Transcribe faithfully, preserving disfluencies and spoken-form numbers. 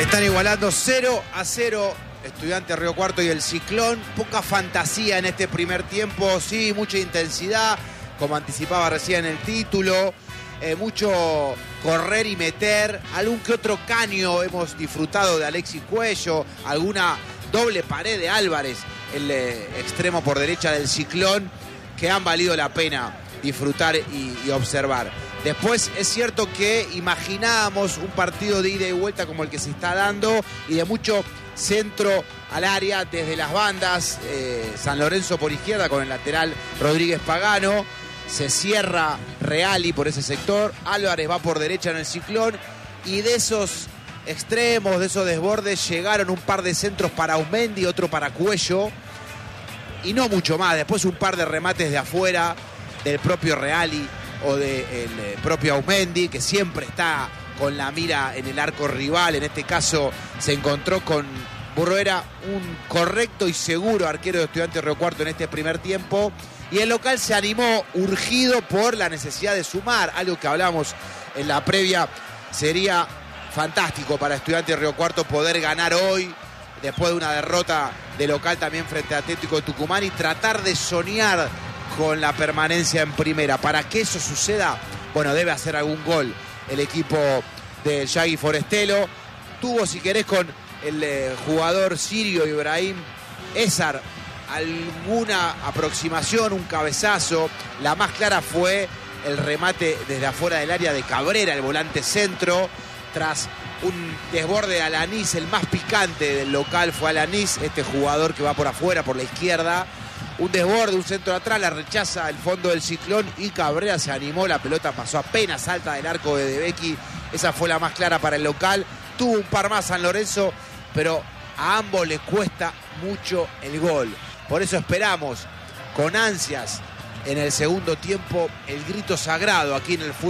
Están igualando cero a cero Estudiantes Río Cuarto y el Ciclón. Poca fantasía en este primer tiempo, sí, mucha intensidad, como anticipaba recién el título. Eh, mucho correr y meter. Algún que otro caño hemos disfrutado de Alexis Cuello. Alguna doble pared de Álvarez, el eh, extremo por derecha del Ciclón, que han valido la pena disfrutar y, y observar. Después es cierto que imaginábamos un partido de ida y vuelta como el que se está dando y de mucho centro al área desde las bandas. eh, San Lorenzo por izquierda con el lateral Rodríguez Pagano. Se cierra Reali por ese sector. Álvarez va por derecha en el Ciclón. Y de esos extremos, de esos desbordes, llegaron un par de centros para Aumendi, otro para Cuello. Y no mucho más. Después un par de remates de afuera del propio Reali o del de propio Aumendi, que siempre está con la mira en el arco rival. En este caso se encontró con Burruera, un correcto y seguro arquero de Estudiantes Río Cuarto en este primer tiempo. Y el local se animó urgido por la necesidad de sumar, algo que hablamos en la previa. Sería fantástico para Estudiantes Río Cuarto poder ganar hoy, después de una derrota de local también frente a Atlético de Tucumán, y tratar de soñar con la permanencia en primera. Para que eso suceda, bueno, debe hacer algún gol el equipo del Yagui Forestelo. Tuvo, si querés, con el eh, jugador sirio Ibrahim Ezar alguna aproximación, un cabezazo. La más clara fue el remate desde afuera del área de Cabrera, el volante centro, tras un desborde de Alanís. El más picante del local fue Alanís, este jugador que va por afuera, por la izquierda. Un desborde, un centro de atrás, la rechaza el fondo del Ciclón y Cabrera se animó, la pelota pasó apenas alta del arco de De Becchi. Esa fue la más clara para el local. Tuvo un par más San Lorenzo, pero a ambos les cuesta mucho el gol. Por eso esperamos con ansias en el segundo tiempo el grito sagrado aquí en el fútbol.